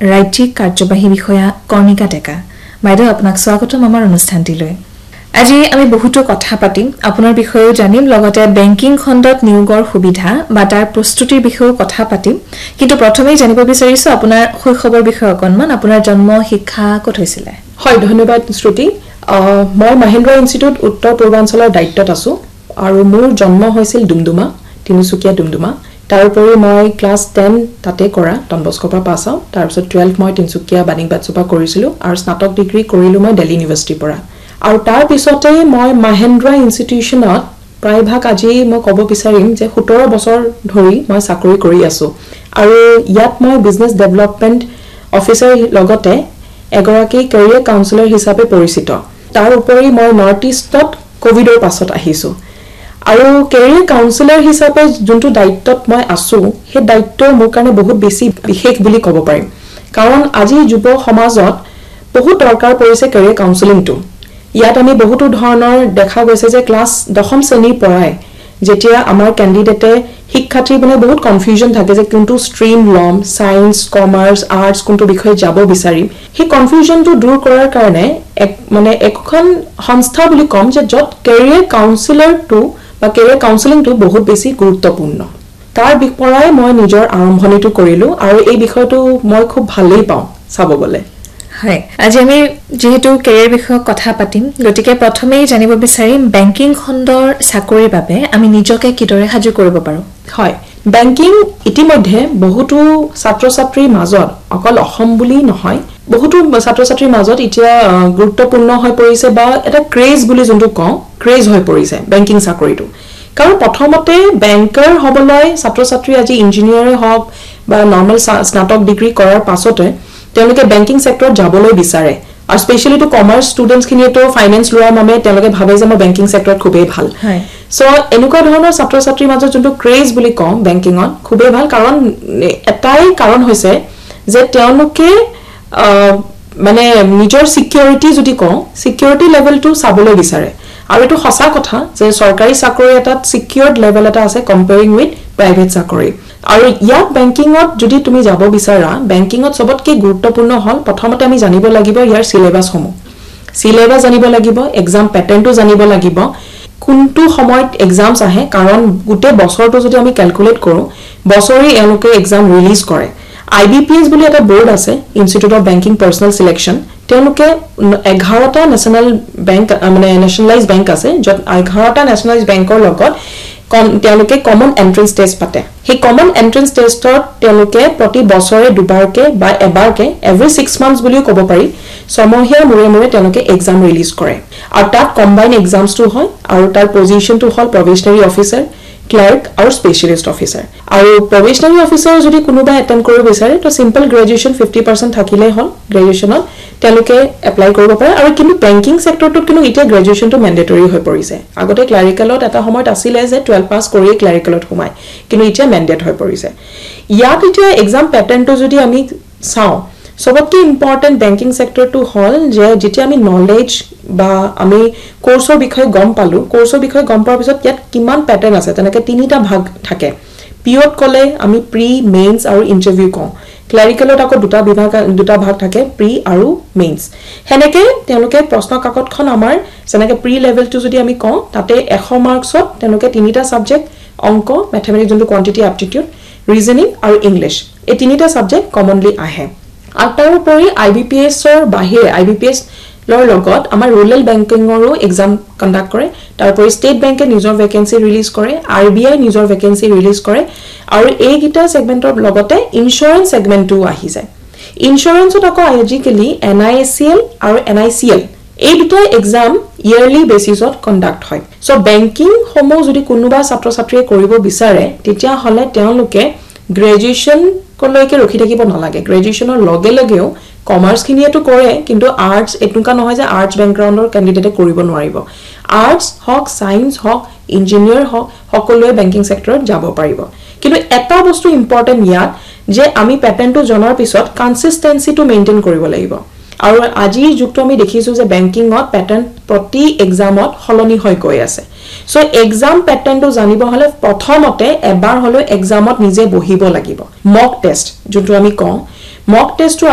ৰাজ্যিক কাৰ্যবাহী বিষয়া কৰ্ণিকা টেকা। বাইদেউ আপোনাক স্বাগতম আমাৰ অনুষ্ঠানটিলৈ। আজি আমি বহুতো কথা পাতিম, আপোনাৰ বিষয়েও জানিম, লগতে বেংকিং খণ্ডত নিয়োগৰ সুবিধা বা তাৰ প্ৰস্তুতিৰ বিষয়েও কথা পাতিম। কিন্তু প্ৰথমেই জানিব বিচাৰিছো আপোনাৰ শৈশৱৰ বিষয়ে অকণমান, আপোনাৰ জন্ম শিক্ষা ক'ত হৈছিলে? হয়, ধন্যবাদ শ্ৰুতি। মই মহেন্দ্ৰ ইনষ্টিটিউট উত্তৰ পূৰ্বাঞ্চলৰ দায়িত্বত আছো আৰু মোৰ জন্ম হৈছিল ডুমডুমা, তিনিচুকীয়া ডুমডুমা। তাৰোপৰি মই ক্লাছ 10 তাতে কৰা, ডন বস্কৰ পৰা পাছ আউট। তাৰপিছত 12 মই তিনিচুকীয়া বাণিজ্য বাটচুৰ পৰা কৰিছিলোঁ আৰু স্নাতক ডিগ্ৰী কৰিলোঁ মই দিল্লী ইউনিভাৰ্চিটিৰ পৰা। আৰু তাৰ পিছতে মই মহেন্দ্ৰ ইনষ্টিটিউশ্যনত প্ৰায়ভাগ আজি মই ক'ব বিচাৰিম যে 17 বছৰ ধৰি মই চাকৰি কৰি আছোঁ আৰু ইয়াত মই বিজনেছ ডেভেলপমেণ্ট অফিচাৰ লগতে এগৰাকী কেৰিয়াৰ কাউন্সিলৰ হিচাপে পৰিচিত। তাৰ উপৰি মই নৰ্থ ইষ্টত কোভিডৰ পাছত আহিছোঁ আৰু কেৰিয়াৰ কাউন্সিলৰ হিচাপে যোনটো দায়িত্বত মই আছোঁ সেই দায়িত্ব মোৰ কাৰণে বহুত বেছি বিশেষ বুলি ক'ব পাৰিম, কাৰণ আজি যুৱ সমাজত বহুত দৰকাৰ পৰিছে কেৰিয়াৰ কাউন্সিলিংটো। ইয়াত আমি বহুতো ধৰণৰ দেখা গৈছে যে ক্লাছ 10ম শ্ৰেণীৰ পৰাই যেতিয়া আমাৰ কেণ্ডিডেটে শিক্ষাৰ্থীৰ মানে বহুত কনফিউজন থাকে যে কোনটো ষ্ট্ৰীম ল'ম, ছায়েন্স, কমাৰ্চ, আৰ্টছ কোনটো বিষয়ে যাব বিচাৰিম। সেই কনফিউজনটো দূৰ কৰাৰ কাৰণে এখন সংস্থা বুলি ক'ম যে য'ত কেৰিয়াৰ কাউন্সিলৰটো বা কেৰিয়াৰ কাউন্সিলিংটো বহুত বেছি গুৰুত্বপূৰ্ণ। তাৰ পৰাই মই নিজৰ আৰম্ভণিটো কৰিলোঁ আৰু এই বিষয়টো মই খুব ভালেই পাওঁ চাব গ'লে। হয়, আজি আমি যিহেতু কেৰিয়াৰ বিষয়ক কথা পাতিম, গতিকে প্ৰথমেই জানিব বিচাৰিম বেংকিং খণ্ডৰ চাকৰিৰ বাবে আমি নিজকে কিদৰে সাজু কৰিব পাৰোঁ? হয়, বেংকিং ইতিমধ্যে বহুতো ছাত্ৰ ছাত্ৰীৰ মাজত, অকল অসম বুলি নহয়, বহুতো ছাত্ৰ ছাত্ৰীৰ মাজত এতিয়া গুৰুত্বপূৰ্ণ হৈ পৰিছে বা এটা ক্ৰেজ বুলি যোনটো কওঁ, ক্ৰেজ হৈ পৰিছে বেংকিং চাকৰিটো। কাৰণ প্ৰথমতে বেংকাৰ হ'বলৈ ছাত্ৰ ছাত্ৰী আজি ইঞ্জিনিয়াৰে হওক বা নৰ্মেল স্নাতক ডিগ্ৰী কৰাৰ পাছতে তেওঁলোকে বেংকিং ছেক্টৰত যাবলৈ বিচাৰে আৰু স্পেচিয়েলিটো কমাৰ্চ ষ্টুডেণ্টছখিনিয়েতো ফাইনেন্স লোৱাৰ বাবে তেওঁলোকে ভাবে যে মই বেংকিং ছেক্টৰত খুবেই ভাল। চ' এনেকুৱা ধৰণৰ ছাত্ৰ ছাত্ৰীৰ মাজত যোনটো ক্ৰেজ বুলি কওঁ বেংকিঙত খুবেই ভাল, কাৰণ এটাই কাৰণ হৈছে যে তেওঁলোকে মানে নিজৰ ছিকিউৰিটি যদি কওঁ, ছিকিউৰিটি লেভেলটো চাবলৈ বিচাৰে। আৰু এইটো সঁচা কথা যে চৰকাৰী চাকৰি এটাত ছিকিউৰ্ড লেভেল এটা আছে কম্পেয়াৰিং উইথ প্ৰাইভেট চাকৰি। আৰু ইয়াত বেংকিঙত যদি তুমি যাব বিচাৰা, বেংকিঙত চবতকৈ গুৰুত্বপূৰ্ণ হ'ল প্ৰথমতে আমি জানিব লাগিব ইয়াৰ চিলেবাছসমূহ। চিলেবাছ জানিব লাগিব, এক্সাম পেটাৰ্ণটো জানিব লাগিব, কোনটো সময়ত এক্সামছ আহে, কাৰণ গোটেই বছৰটো যদি আমি কেলকুলেট কৰোঁ, বছৰি এওঁলোকে এক্সাম ৰিলিজ কৰে। IBPS বুলি এটা বৰ্ড আছে, institute of banking personal selection. তেওঁলোকে 11টা নেশ্যনেল বেংক মানে নেশ্যনেলাইজ বেংক আছে, য'ত 11টা নেশ্যনেলাইজ বেংকৰ লগত তেওঁলোকে কমন এণ্ট্ৰেন্স টেষ্ট পাতে। সেই কমন এণ্ট্ৰেন্স টেষ্টত তেওঁলোকে প্ৰতি বছৰে দুবাৰকে বা এবাৰকে এভৰি 6 মান্থছ বুলিও ক'ব পাৰি, ছমহীয়াৰ মূৰে মূৰে তেওঁলোকে এক্সাম ৰিলিজ কৰে। আৰু তাত কম্বাইন এক্সামছটো হয় আৰু তাৰ পজিশ্যনটো হ'ল প্ৰবেশ্যনাৰী অফিচাৰ, ক্লাৰ্ক আৰু স্পেচিয়েলিষ্ট অফিচাৰ। আৰু প্ৰবেশ্যনাৰী অফিচাৰ যদি কোনোবাই এটেম্প কৰিব বিচাৰে তো চিম্পল গ্ৰেজুৱেশ্যন 50% থাকিলেই হ'ল, গ্ৰেজুৱেশ্যনত তেওঁলোকে এপ্লাই কৰিব পাৰে। আৰু কিন্তু বেংকিং ছেক্টৰটোত কিন্তু এতিয়া গ্ৰেজুৱেশ্যনটো মেণ্ডেটৰী হৈ পৰিছে। আগতে ক্লাৰিকেলত এটা সময়ত আছিলে যে 12 পাছ কৰিয়েই ক্লাৰিকেলত সোমায়, কিন্তু এতিয়া মেণ্ডেট হৈ পৰিছে। ইয়াত এতিয়া এক্সাম পেটাৰ্ণটো যদি আমি চাওঁ, চবতকৈ ইম্পৰ্টেণ্ট বেংকিং ছেক্টৰটো হ'ল যে যেতিয়া আমি নলেজ বা আমি কোৰ্চৰ বিষয়ে গম পালোঁ, কোৰ্চৰ বিষয়ে গম পোৱাৰ পিছত ইয়াত কিমান পেটাৰ্ণ আছে, তেনেকৈ 3টা ভাগ থাকে। পিঅ'ত ক'লে আমি প্ৰি, মেইনছ আৰু ইণ্টাৰভিউ কওঁ। ক্লাৰিকেলত আকৌ 2টা ভাগ থাকে, প্ৰি আৰু মেইনছ। সেনেকৈ তেওঁলোকে প্ৰশ্ন কাকতখন আমাৰ যেনেকৈ প্ৰি লেভেলটো যদি আমি কওঁ, তাতে 100 মাৰ্কছত তেওঁলোকে 3টা ছাবজেক্ট, অংক, মেথমেটিক্স যোনটো কোৱান্টিটি এপ্টিটিউড, ৰিজনিং আৰু ইংলিছ, এই 3টা ছাবজেক্ট কমনলি আহে। আৰু তাৰোপৰি IBPSৰ বাহিৰে IBPSৰ লগত আমাৰ ৰুৰেল বেংকিঙৰো এক্সাম কণ্ডাক্ট কৰে। তাৰোপৰি ষ্টেট বেংকে নিজৰ ভেকেঞ্চি ৰিলিজ কৰে, RBI নিজৰ ভেকেঞ্চি ৰিলিজ কৰে আৰু এইকেইটা ছেগমেণ্টৰ লগতে ইঞ্চুৰেঞ্চ ছেগমেণ্টটোও আহি যায়। ইঞ্চুৰেঞ্চত আকৌ আজিকালি NISCL আৰু NICL এই দুটা এক্সাম ইয়াৰলি বেচিছত কণ্ডাক্ট হয়। চ' বেংকিংসমূহ যদি কোনোবা ছাত্ৰ ছাত্ৰীয়ে কৰিব বিচাৰে, তেতিয়াহ'লে তেওঁলোকে গ্ৰেজুৱেশ্যনলৈকে ৰখি থাকিব নালাগে। গ্ৰেজুৱেশ্যনৰ লগে লগেও কমাৰ্চখিনিয়েতো কৰে, কিন্তু আৰ্টছ এনেকুৱা নহয় যে আৰ্টছ বেকগ্ৰাউণ্ডৰ কেণ্ডিডেটে কৰিব নোৱাৰিব। আৰ্টছ হওক, ছায়েন্স হওক, ইঞ্জিনিয়াৰ হওক, সকলোৱে বেংকিং ছেক্টৰত যাব পাৰিব। কিন্তু এটা বস্তু ইম্পৰ্টেণ্ট ইয়াত যে আমি পেটাৰ্ণটো জনাৰ পিছত কনচিষ্টেঞ্চিটো মেইনটেইন কৰিব লাগিব। আৰু আজিৰ যুগটো আমি দেখিছোঁ যে বেংকিঙত পেটাৰ্ণ প্ৰতি এক্সামত সলনি হৈ গৈ আছে। চ' এক্সাম পেটাৰ্ণটো জানিব হ'লে প্ৰথমতে এবাৰ হ'লেও এক্সামত নিজে বহিব লাগিব। মক টেষ্ট যোনটো আমি কওঁ, মক টেষ্টটো